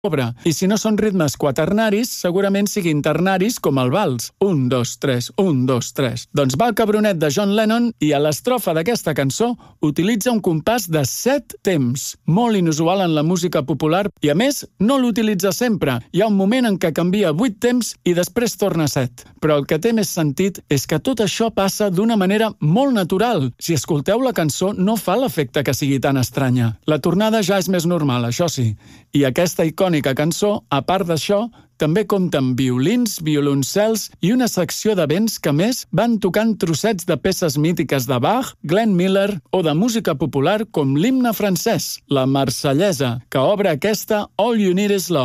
obra, i si no són ritmes quaternaris, segurament siguin ternaris com el vals. 1, 2, 3, 1, 2, 3. Doncs va el cabronet de John Lennon i a l'estrofa d'aquesta cançó utilitza un compàs de 7 temps, molt inusual en la música popular i a més no l'utilitza sempre. Hi ha un moment en què canvia 8 temps i després torna a 7. Però el que té més sentit és que tot això passa d'una manera molt natural. Si escolteu la cançó no fa l'efecte que sigui tan estranya. La tornada ja és més normal, això sí. I aquesta icònica cançó, a part d'això, també compta amb violins, violoncels i una secció de vents que més van tocant trossets de peces mítiques de Bach, Glenn Miller o de música popular com l'himne francès, la Marsellesa, que obre aquesta All You Need Is Love.